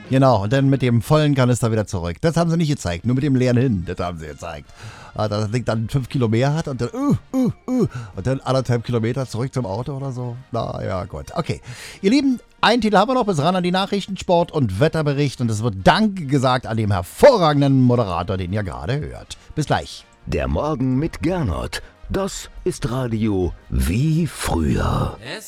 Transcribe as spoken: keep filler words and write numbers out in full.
Genau, und dann mit dem vollen Kanister wieder zurück. Das haben sie nicht gezeigt, nur mit dem leeren hin, das haben sie gezeigt. Dass das Ding dann fünf Kilo mehr hat und dann, uh, uh, uh, und dann anderthalb Kilometer zurück zum Auto oder so. Na ja, gut. Okay, ihr Lieben, einen Titel haben wir noch bis ran an die Nachrichten, Sport und Wetterbericht. Und es wird Danke gesagt an dem hervorragenden Moderator, den ihr gerade hört. Bis gleich. Der Morgen mit Gernot. Das ist Radio wie früher. Es